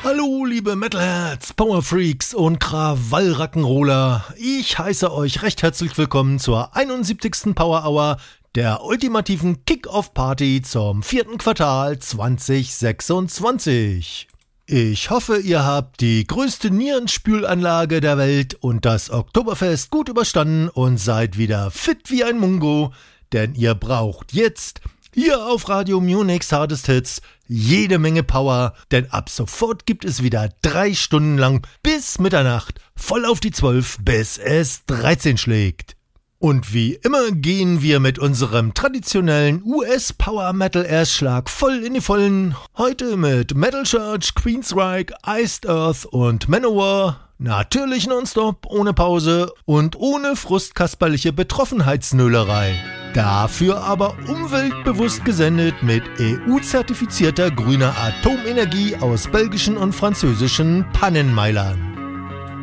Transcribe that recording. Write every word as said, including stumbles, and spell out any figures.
Hallo liebe Metalheads, Powerfreaks und Krawall-Rock'n'Roller. Ich heiße euch recht herzlich willkommen zur einundsiebzigsten Power Hour der ultimativen Kick-Off-Party zum vierten Quartal zwanzig sechsundzwanzig. Ich hoffe, ihr habt die größte Nierenspülanlage der Welt und das Oktoberfest gut überstanden und seid wieder fit wie ein Mungo, denn ihr braucht jetzt hier auf Radio Munich's Hardest Hits jede Menge Power, denn ab sofort gibt es wieder drei Stunden lang bis Mitternacht voll auf die zwölf, bis es dreizehn schlägt. Und wie immer gehen wir mit unserem traditionellen U S-Power-Metal-Erstschlag voll in die Vollen. Heute mit Metal Church, Queensryche, Iced Earth und Manowar. Natürlich nonstop, ohne Pause und ohne frustkasperliche Betroffenheitsnölerei. Dafür aber umweltbewusst gesendet mit E U-zertifizierter grüner Atomenergie aus belgischen und französischen Pannenmeilern.